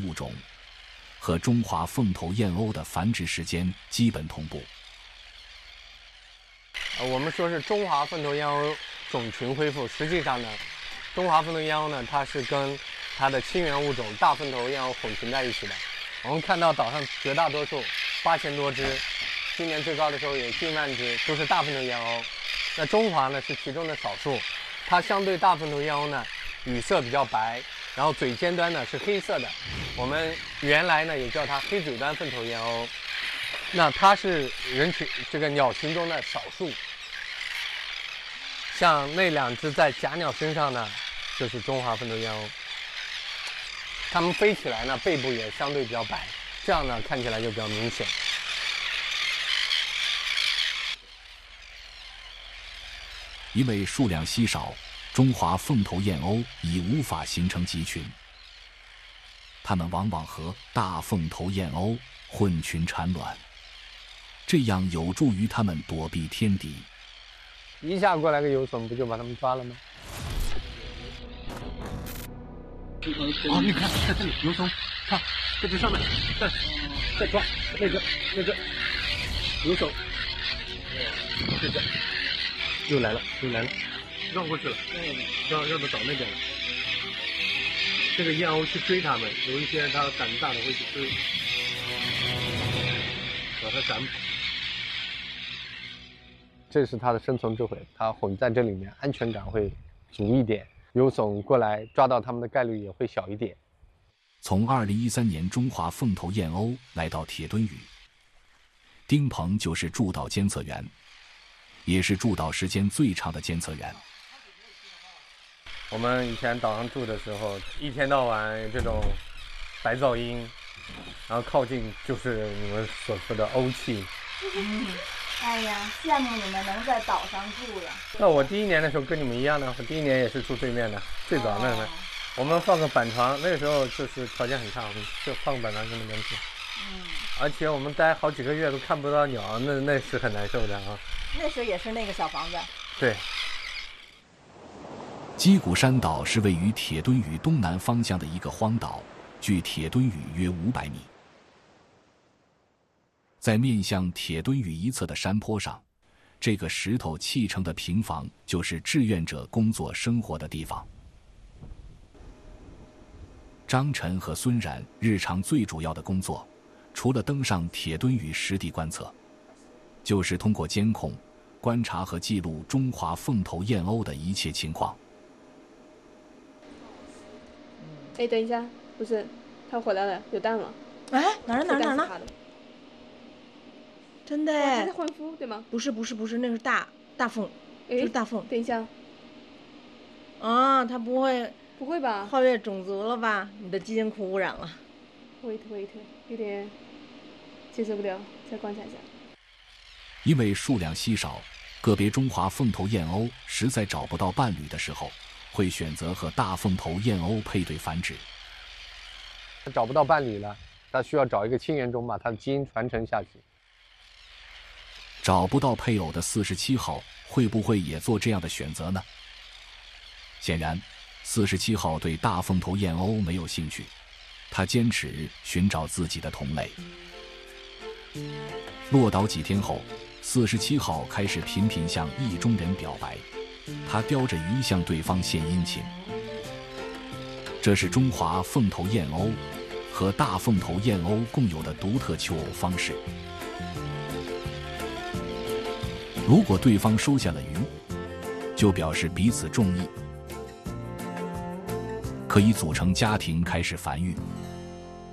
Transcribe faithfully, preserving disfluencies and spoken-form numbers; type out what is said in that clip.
物种，和中华凤头燕鸥的繁殖时间基本同步。 呃，我们说是中华凤头燕鸥种群恢复，实际上呢，中华凤头燕鸥呢，它是跟它的亲缘物种大凤头燕鸥混群在一起的。我们看到岛上绝大多数八千多只，今年最高的时候有近万只，都是大凤头燕鸥。那中华呢是其中的少数，它相对大凤头燕鸥呢，羽色比较白，然后嘴尖端呢是黑色的。我们原来呢也叫它黑嘴端凤头燕鸥。那它是人群这个鸟群中的少数。像那两只在假鸟身上呢，就是中华凤头燕鸥。它们飞起来呢，背部也相对比较白，这样呢看起来就比较明显。 因为数量稀少，中华凤头燕鸥已无法形成集群，它们往往和大凤头燕鸥混群产卵，这样有助于它们躲避天敌。 一下过来个游隼，不就把它们抓了吗？ 哦，你看，在这里游隼，看在这上面，再再抓那个那个游隼，这个又来了，又来了，绕过去了，让让它找那边了。这个燕鸥去追它们，有一些它胆子大的会去追，把它赶跑。 这是它的生存智慧，它混在这里面，安全感会足一点。游隼过来抓到它们的概率也会小一点。 从二零一三年中华凤头燕鸥来到铁墩屿，丁鹏就是驻岛监测员，也是驻岛时间最长的监测员。 我们以前岛上住的时候，一天到晚有这种白噪音，然后靠近就是你们所说的鸥气。 嗯，哎呀，羡慕你们能在岛上住了。 那我第一年的时候跟你们一样呢，我第一年也是住对面的，最早那个、哦，我们放个板床，那个时候就是条件很差，我们就放个板床跟那边住。 嗯， 而且我们待好几个月都看不到鸟，那那是很难受的啊。 那时候也是那个小房子。 对。 鸡骨山岛是位于铁墩屿东南方向的一个荒岛，距铁墩屿约五百米。在面向铁墩屿一侧的山坡上，这个石头砌成的平房就是志愿者工作生活的地方。张晨和孙冉日常最主要的工作，除了登上铁墩屿实地观测，就是通过监控观察和记录中华凤头燕鸥的一切情况。 哎，等一下，不是，它回来了，有蛋了。 哎，哪儿哪儿哪儿呢？真的哎！ 它在换孵，对吗？ 不是不是不是，那是大大凤，这是大凤。 等一下。 啊，它不会不会吧？ 超越种族了吧？你的基因库污染了。 wait wait， 有点接受不了，再观察一下。 因为数量稀少，个别中华凤头燕鸥实在找不到伴侣的时候，会选择和大凤头燕鸥配对繁殖。 找不到伴侣了，它需要找一个亲缘种把它的基因传承下去。 找不到配偶的四十七号会不会也做这样的选择呢？显然，四十七号对大凤头燕鸥没有兴趣，他坚持寻找自己的同类。落岛几天后，四十七号开始频频向意中人表白，他叼着鱼向对方献殷勤。这是中华凤头燕鸥和大凤头燕鸥共有的独特求偶方式。如果对方收下了鱼，就表示彼此中意，可以组成家庭开始繁育。